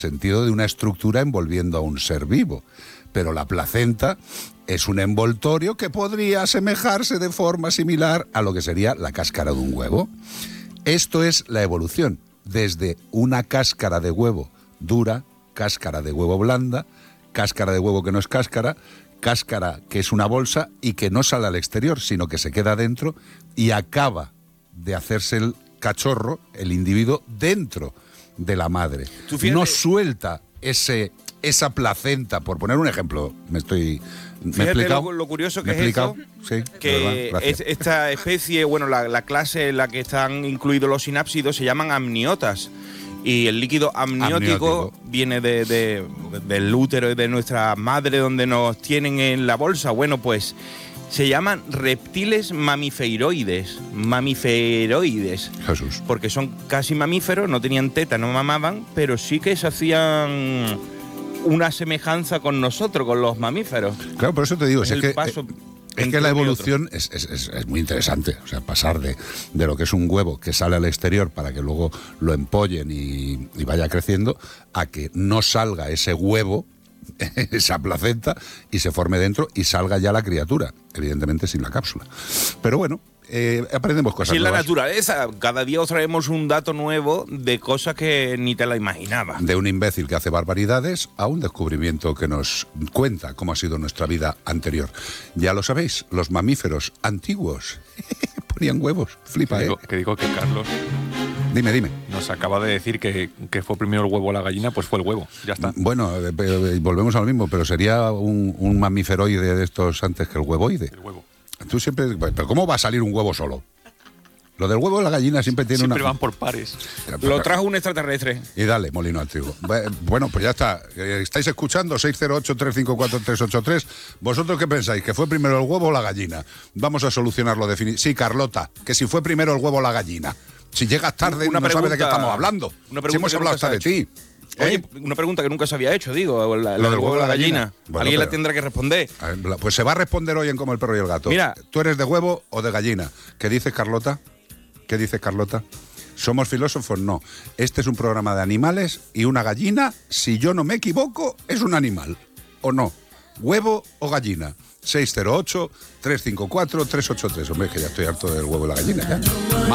sentido de una estructura envolviendo a un ser vivo. Pero la placenta es un envoltorio que podría asemejarse de forma similar a lo que sería la cáscara de un huevo. Esto es la evolución, desde una cáscara de huevo dura, cáscara de huevo blanda, cáscara de huevo que no es cáscara que es una bolsa y que no sale al exterior, sino que se queda dentro y acaba de hacerse el cachorro, el individuo, dentro de la madre. No suelta esa placenta, por poner un ejemplo. ¿Me he explicado? Lo curioso que es eso, sí, que esta especie, bueno, la clase en la que están incluidos los sinápsidos se llaman amniotas. Y el líquido amniótico viene del útero de nuestra madre, donde nos tienen en la bolsa. Bueno, pues se llaman reptiles mamiferoides. Jesús. Porque son casi mamíferos, no tenían teta, no mamaban, pero sí que se hacían una semejanza con nosotros, con los mamíferos. Claro, por eso te digo, es que la evolución es muy interesante. O sea, pasar de lo que es un huevo que sale al exterior para que luego lo empollen y vaya creciendo, a que no salga ese huevo, esa placenta, y se forme dentro y salga ya la criatura, evidentemente sin la cápsula. Pero bueno, aprendemos cosas nuevas. En la naturaleza, cada día os traemos un dato nuevo de cosas que ni te la imaginabas. De un imbécil que hace barbaridades a un descubrimiento que nos cuenta cómo ha sido nuestra vida anterior. Ya lo sabéis, los mamíferos antiguos ponían huevos. Flipa, que digo que Carlos... Dime. Nos acaba de decir que fue primero el huevo o la gallina, pues fue el huevo, ya está. Bueno, volvemos a lo mismo, pero sería un mamíferoide de estos antes que el huevoide. El huevo. Tú siempre... ¿Pero cómo va a salir un huevo solo? Lo del huevo de la gallina siempre Siempre van por pares. Lo trajo un extraterrestre. Y dale, molino al trigo. Bueno, pues ya está. ¿Estáis escuchando? 608-354-383. ¿Vosotros qué pensáis? ¿Que fue primero el huevo o la gallina? Vamos a solucionarlo definitivamente. Sí, Carlota, que si fue primero el huevo o la gallina. Si llegas tarde, no sabes de qué estamos hablando. Si hemos hablado hasta de ti. Oye, una pregunta que nunca se había hecho, digo, la del huevo o la gallina. Bueno, alguien la tendrá que responder. Pues se va a responder hoy en Como el perro y el gato. Mira, ¿tú eres de huevo o de gallina? ¿Qué dices, Carlota? ¿Somos filósofos? No. Este es un programa de animales y una gallina, si yo no me equivoco, es un animal. ¿O no? ¿Huevo o gallina? 608-354-383. Hombre, que ya estoy harto del huevo y la gallina, ya.